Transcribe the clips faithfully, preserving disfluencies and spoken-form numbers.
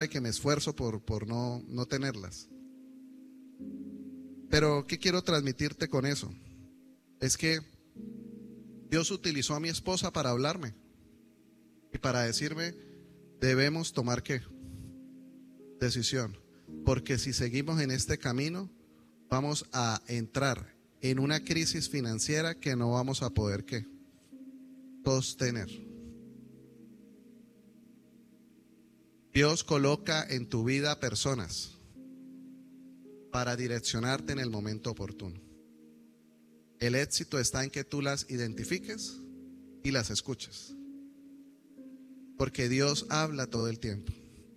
que me esfuerzo por, por no, no tenerlas. Pero ¿qué quiero transmitirte con eso? Es que Dios utilizó a mi esposa para hablarme y para decirme, debemos tomar ¿qué? Decisión. Porque si seguimos en este camino, vamos a entrar en una crisis financiera que no vamos a poder ¿qué? Sostener. Dios coloca en tu vida personas para direccionarte en el momento oportuno. El éxito está en que tú las identifiques y las escuches. Porque Dios habla todo el tiempo.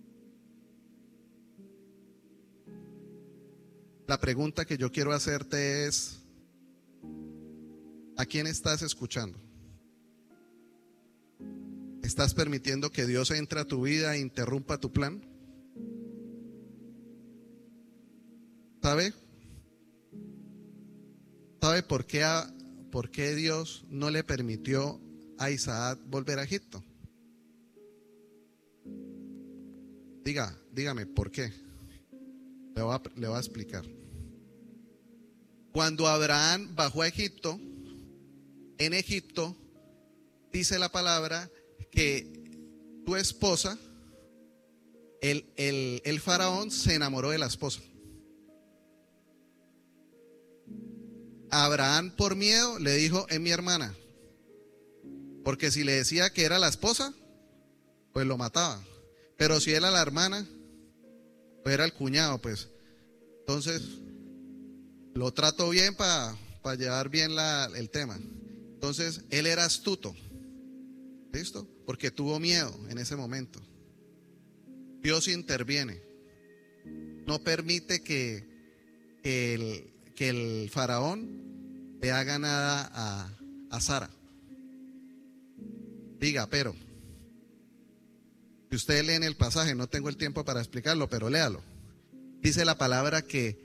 La pregunta que yo quiero hacerte es, ¿a quién estás escuchando? ¿Estás permitiendo que Dios entre a tu vida e interrumpa tu plan? ¿Sabe? ¿Sabe por qué, a, por qué Dios no le permitió a Isaac volver a Egipto? Diga, dígame, ¿por qué? Le voy a, le voy a explicar. Cuando Abraham bajó a Egipto, en Egipto dice la palabra que tu esposa, el, el, el faraón se enamoró de la esposa. Abraham por miedo le dijo, es mi hermana, porque si le decía que era la esposa, pues lo mataba. Pero si era la hermana, pues era el cuñado, pues. Entonces, lo trato bien para pa llevar bien la, el tema. Entonces, él era astuto. ¿Listo? Porque tuvo miedo en ese momento. Dios interviene. No permite que, que, el, que el faraón le haga nada a, a Sara. Diga, pero si usted lee en el pasaje, no tengo el tiempo para explicarlo, pero léalo. Dice la palabra que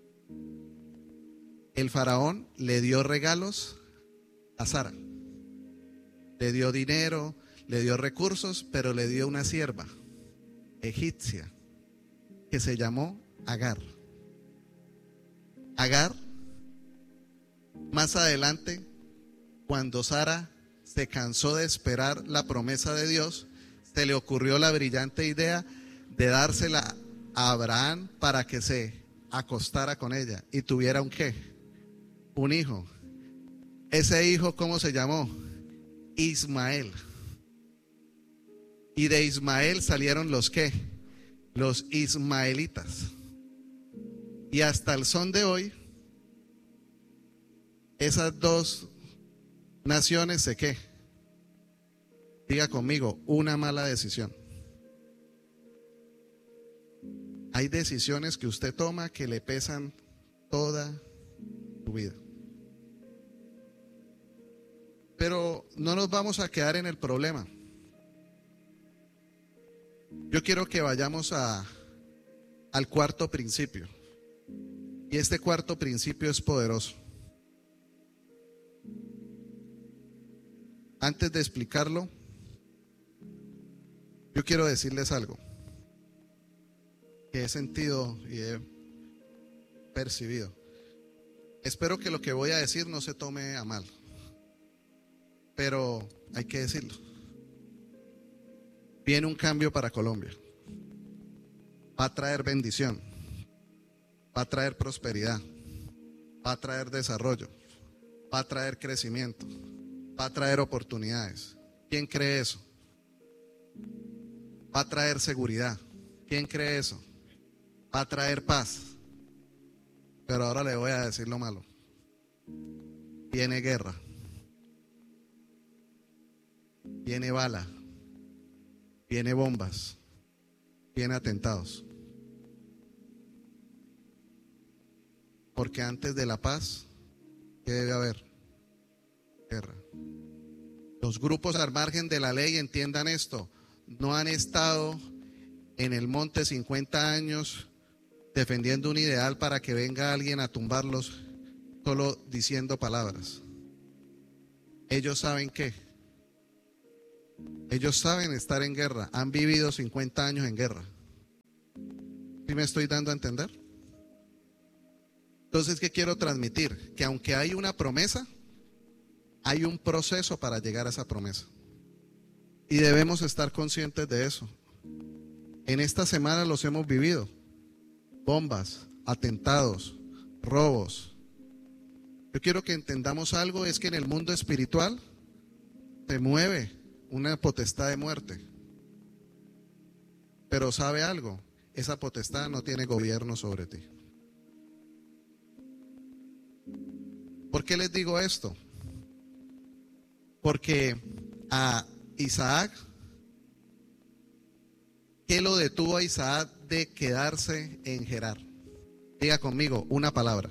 el faraón le dio regalos a Sara. Le dio dinero, le dio recursos, pero le dio una sierva egipcia que se llamó Agar. Agar, más adelante, cuando Sara se cansó de esperar la promesa de Dios, se le ocurrió la brillante idea de dársela a Abraham para que se acostara con ella y tuviera un ¿qué? Un hijo. Ese hijo, ¿cómo se llamó? Ismael. Y de Ismael salieron los ¿qué? Los ismaelitas. Y hasta el son de hoy, esas dos naciones se ¿qué? Diga conmigo, una mala decisión. Hay decisiones que usted toma que le pesan toda su vida. Pero no nos vamos a quedar en el problema. Yo quiero que vayamos a, al cuarto principio. Y este cuarto principio es poderoso. Antes de explicarlo, yo quiero decirles algo que he sentido y he percibido. Espero que lo que voy a decir no se tome a mal, pero hay que decirlo. Viene un cambio para Colombia. Va a traer bendición, va a traer prosperidad, va a traer desarrollo, va a traer crecimiento, va a traer oportunidades. ¿Quién cree eso? Va a traer seguridad. ¿Quién cree eso? Va a traer paz. Pero ahora le voy a decir lo malo. Viene guerra. Viene bala. Viene bombas. Viene atentados. Porque antes de la paz, ¿qué debe haber? Guerra. Los grupos al margen de la ley, entiendan esto, no han estado en el monte cincuenta años defendiendo un ideal para que venga alguien a tumbarlos solo diciendo palabras. Ellos saben qué. Ellos saben estar en guerra. Han vivido cincuenta años en guerra. ¿Sí me estoy dando a entender? Entonces, ¿qué quiero transmitir? Que aunque hay una promesa, hay un proceso para llegar a esa promesa. Y debemos estar conscientes de eso. En esta semana los hemos vivido. Bombas, atentados, robos. Yo quiero que entendamos algo, es que en el mundo espiritual se mueve una potestad de muerte. Pero ¿sabe algo? Esa potestad no tiene gobierno sobre ti. ¿Por qué les digo esto? Porque a Isaac, ¿qué lo detuvo a Isaac de quedarse en Gerar? Diga conmigo una palabra.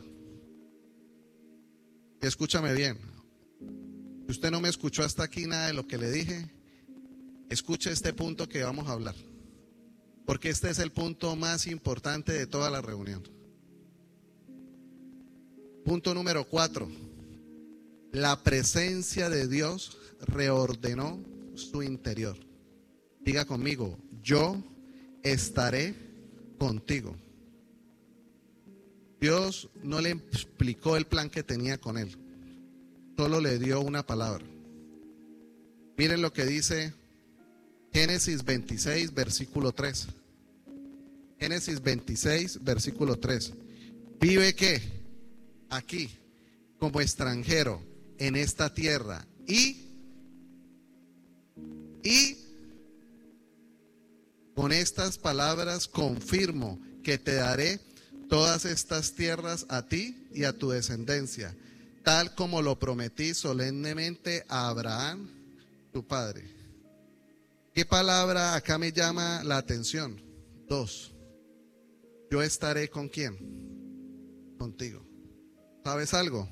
Escúchame bien. Si usted no me escuchó hasta aquí nada de lo que le dije, escuche este punto que vamos a hablar. Porque este es el punto más importante de toda la reunión. Punto número cuatro. La presencia de Dios reordenó su interior. Diga conmigo, yo estaré contigo. Dios no le explicó el plan que tenía con él. Solo le dio una palabra. Miren lo que dice Génesis veintiséis, versículo tres. Génesis veintiséis, versículo tres. Vive ¿qué? Aquí, como extranjero, en esta tierra. Y, y con estas palabras confirmo que te daré todas estas tierras a ti y a tu descendencia, tal como lo prometí solemnemente a Abraham, tu padre. ¿Qué palabra acá me llama la atención? Dos. Yo estaré con quién? Contigo. ¿Sabes algo?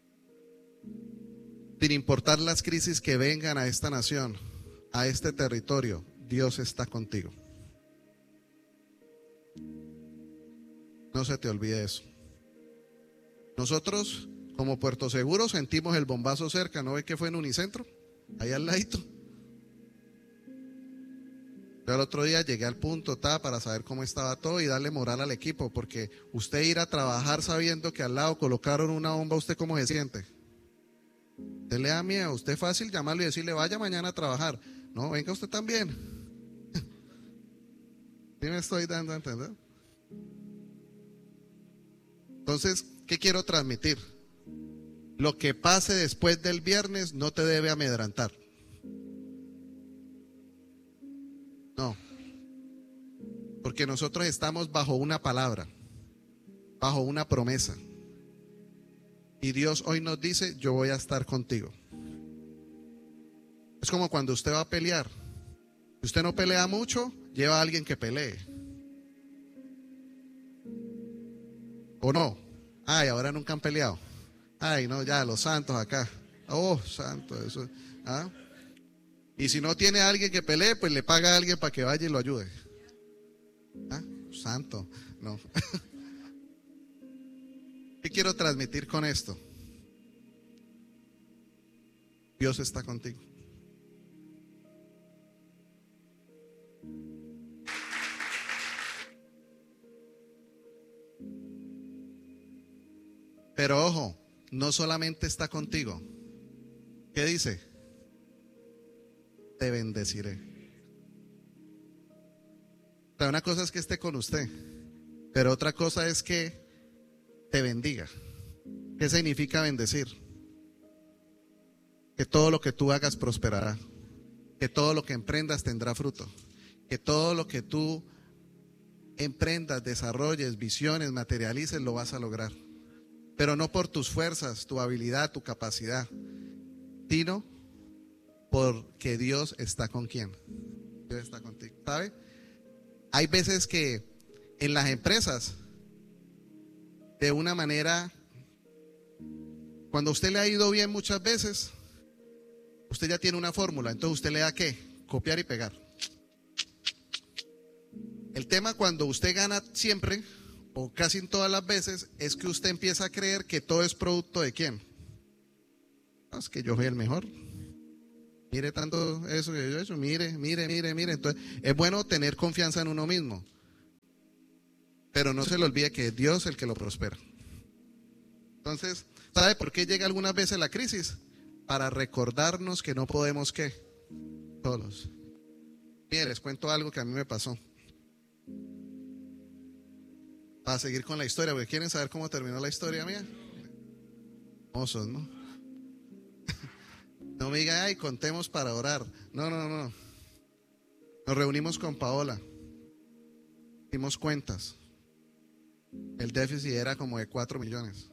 Sin importar las crisis que vengan a esta nación, a este territorio, Dios está contigo. No se te olvide eso. Nosotros, como Puerto Seguro, sentimos el bombazo cerca. ¿No ve que fue en Unicentro? Ahí al ladito. Yo el otro día llegué al punto ta, para saber cómo estaba todo y darle moral al equipo, porque usted ir a trabajar sabiendo que al lado colocaron una bomba, ¿usted cómo se siente? Usted le da miedo, usted es fácil llamarlo y decirle vaya mañana a trabajar. No, venga usted también. ¿Sí me estoy dando a entender? Entonces, ¿qué quiero transmitir? Lo que pase después del viernes no te debe amedrantar. No, porque nosotros estamos bajo una palabra, bajo una promesa. Y Dios hoy nos dice, yo voy a estar contigo. Es como cuando usted va a pelear. Si usted no pelea mucho, lleva a alguien que pelee. ¿O no? Ay, ahora nunca han peleado. Ay, no, ya, los santos acá. Oh, santo, eso. ¿Ah? Y si no tiene a alguien que pelee, pues le paga a alguien para que vaya y lo ayude. ¿Ah? Santo, no. ¿Qué quiero transmitir con esto? Dios está contigo. Pero ojo, no solamente está contigo. ¿Qué dice? Te bendeciré. O sea, una cosa es que esté con usted, pero otra cosa es que te bendiga. ¿Qué significa bendecir? Que todo lo que tú hagas prosperará, que todo lo que emprendas tendrá fruto, que todo lo que tú emprendas, desarrolles, visiones, materialices, lo vas a lograr. Pero no por tus fuerzas, tu habilidad, tu capacidad, sino porque Dios está con quién. Dios está contigo, ¿sabe? Hay veces que en las empresas, de una manera, cuando a usted le ha ido bien muchas veces, usted ya tiene una fórmula, entonces usted le da ¿qué? Copiar y pegar. El tema cuando usted gana siempre, o casi en todas las veces, es que usted empieza a creer que todo es producto de quién. No, es que yo soy el mejor. Mire tanto eso que yo he hecho, mire, mire, mire, mire. Entonces, es bueno tener confianza en uno mismo. Pero no se le olvide que es Dios el que lo prospera. Entonces, ¿sabe por qué llega algunas veces la crisis? Para recordarnos que no podemos, ¿qué? Solos. Mire, les cuento algo que a mí me pasó. Para seguir con la historia, porque quieren saber cómo terminó la historia mía. Hermosos, ¿no? No me digan, ay, contemos para orar. No, no, no. Nos reunimos con Paola. Dimos cuentas. El déficit era como de cuatro millones.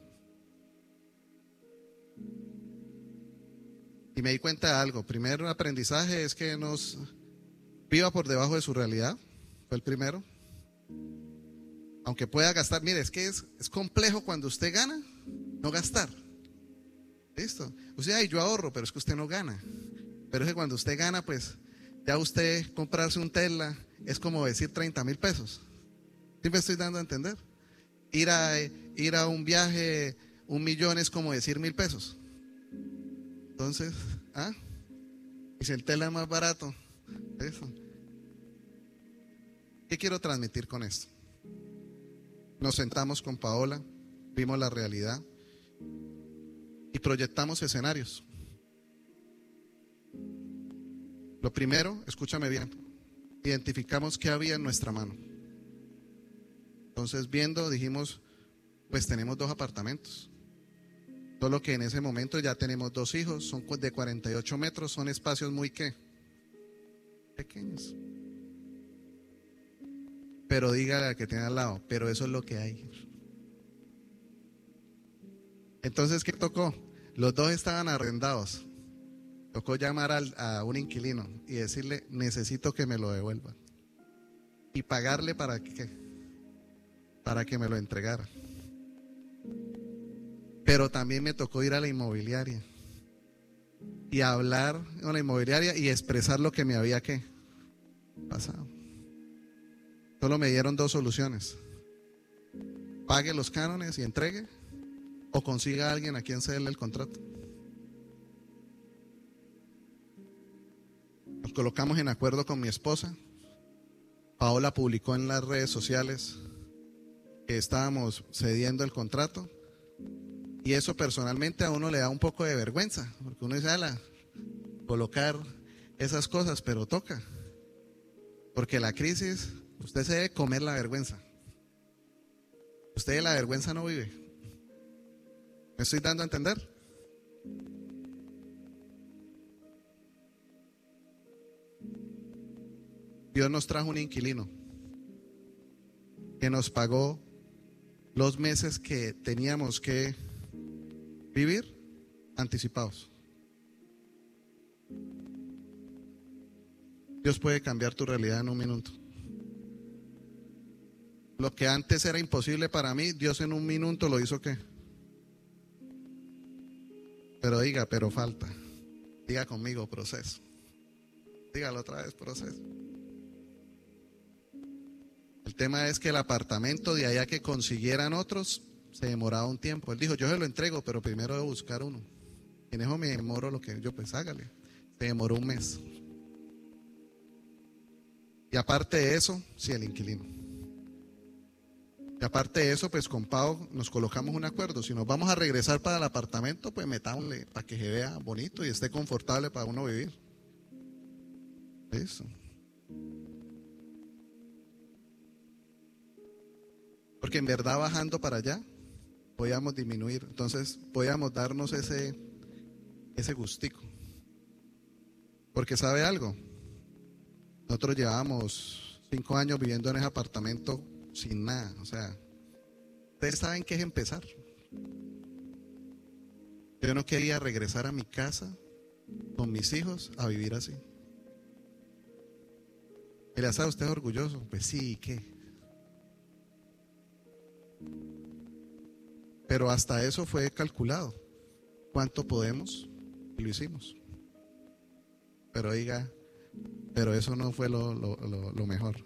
Y me di cuenta de algo. Primero aprendizaje es que nos viva por debajo de su realidad. Fue el primero. Aunque pueda gastar. Mire, es que es, es complejo cuando usted gana, no gastar. Listo. Usted, ay, yo ahorro, pero es que usted no gana. Pero es que cuando usted gana, pues, ya usted comprarse un Tesla es como decir treinta mil pesos. ¿Sí me estoy dando a entender? Ir a, ir a un viaje, un millón es como decir mil pesos. Entonces, ¿ah? Y si el Tesla es más barato. Eso. ¿Qué quiero transmitir con esto? Nos sentamos con Paola, vimos la realidad y proyectamos escenarios. Lo primero, escúchame bien, identificamos qué había en nuestra mano. Entonces, viendo, dijimos, pues tenemos dos apartamentos. Solo que en ese momento ya tenemos dos hijos, son de cuarenta y ocho metros, son espacios muy, ¿qué? Pequeños. Pero dígale al que tiene al lado, pero eso es lo que hay. Entonces, ¿qué tocó? Los dos estaban arrendados. Tocó llamar al, a un inquilino y decirle, necesito que me lo devuelva. Y pagarle para que, para que me lo entregara. Pero también me tocó ir a la inmobiliaria y hablar con la inmobiliaria y expresar lo que me había, ¿qué? Pasado. Solo me dieron dos soluciones: pague los cánones y entregue, o consiga a alguien a quien cederle el contrato. Nos colocamos en acuerdo con mi esposa. Paola publicó en las redes sociales que estábamos cediendo el contrato, y eso personalmente a uno le da un poco de vergüenza, porque uno dice, ala, colocar esas cosas, pero toca, porque la crisis, usted se debe comer la vergüenza. Usted de la vergüenza no vive. ¿Me estoy dando a entender? Dios nos trajo un inquilino que nos pagó los meses que teníamos que vivir anticipados. Dios puede cambiar tu realidad en un minuto. Lo que antes era imposible para mí, Dios en un minuto lo hizo, ¿qué? Pero diga, pero falta. Diga conmigo, proceso. Dígalo otra vez, proceso. El tema es que el apartamento de allá que consiguieran otros se demoraba un tiempo. Él dijo, yo se lo entrego, pero primero debo buscar uno. Y en eso me demoro lo que yo, pues hágale. Se demoró un mes. Y aparte de eso, sí, el inquilino. Y aparte de eso, pues con Pau nos colocamos un acuerdo. Si nos vamos a regresar para el apartamento, pues metámosle para que se vea bonito y esté confortable para uno vivir. Eso. Porque en verdad bajando para allá, podíamos disminuir. Entonces, podíamos darnos ese, ese gustico. Porque ¿sabe algo? Nosotros llevábamos cinco años viviendo en ese apartamento sin nada. O sea, ustedes saben qué es empezar. Yo no quería regresar a mi casa con mis hijos a vivir así. ¿Y le sabe usted orgulloso? Pues sí, ¿y qué? Pero hasta eso fue calculado. ¿Cuánto podemos? Y lo hicimos. Pero diga, pero eso no fue lo, lo, lo, lo mejor.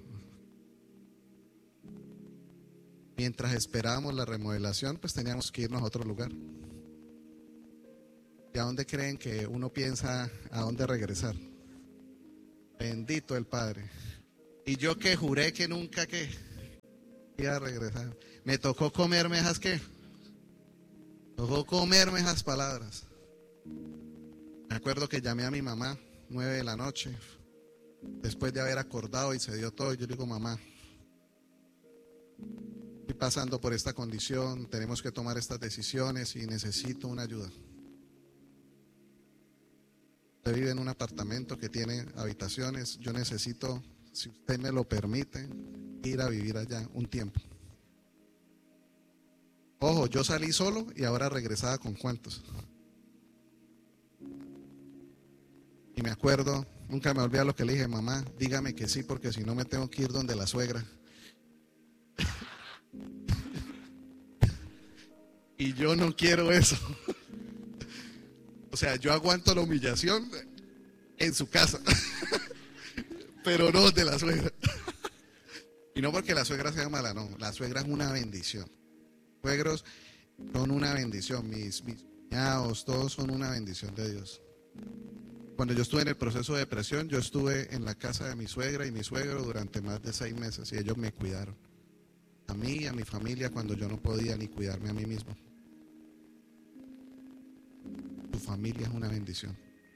Mientras esperábamos la remodelación, pues teníamos que irnos a otro lugar. ¿Y a dónde creen que uno piensa a dónde regresar? Bendito el Padre. Y yo que juré que nunca que Y a regresar. Me tocó comerme esas qué. Tocó comerme esas palabras. Me acuerdo que llamé a mi mamá, nueve de la noche, después de haber acordado y se dio todo. Yo le digo, mamá, estoy pasando por esta condición, tenemos que tomar estas decisiones y necesito una ayuda. Usted vive en un apartamento que tiene habitaciones, yo necesito, si usted me lo permite, ir a vivir allá un tiempo. Ojo, yo salí solo y ahora regresaba con cuentos. Y me acuerdo, nunca me olvidé lo que le dije, mamá, dígame que sí, porque si no me tengo que ir donde la suegra. Y yo no quiero eso. O sea, yo aguanto la humillación en su casa, pero no de la suegra. Y no porque la suegra sea mala, no, la suegra es una bendición. Suegros son una bendición, mis, mis cuñados, todos son una bendición de Dios. Cuando yo estuve en el proceso de depresión, yo estuve en la casa de mi suegra y mi suegro durante más de seis meses y ellos me cuidaron. A mí y a mi familia cuando yo no podía ni cuidarme a mí mismo. Tu familia es una bendición.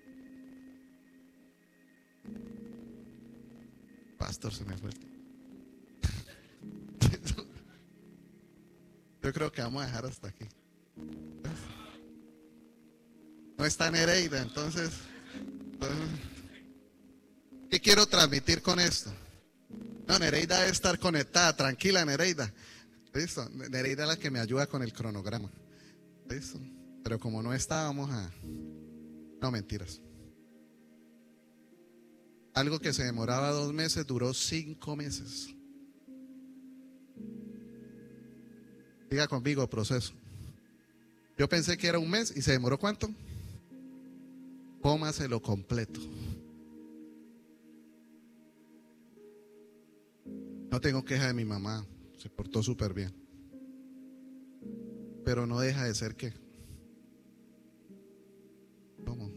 Pastor, se me fue el tiempo. Yo creo que vamos a dejar hasta aquí. No está Nereida, entonces, entonces, ¿qué quiero transmitir con esto? No, Nereida debe estar conectada, tranquila Nereida. ¿Listo? Nereida es la que me ayuda con el cronograma. ¿Listo? Pero como no está, vamos a... No, mentiras. Algo que se demoraba dos meses, duró cinco meses. Diga conmigo, proceso. Yo pensé que era un mes y se demoró ¿cuánto? Cómaselo completo. No tengo queja de mi mamá, se portó súper bien. Pero no deja de ser ¿qué? ¿Cómo?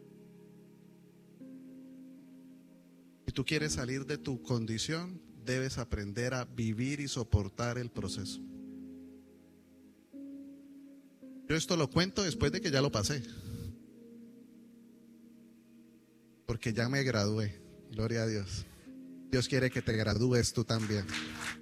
Si tú quieres salir de tu condición, debes aprender a vivir y soportar el proceso. Yo esto lo cuento después de que ya lo pasé. Porque ya me gradué. Gloria a Dios. Dios quiere que te gradúes tú también.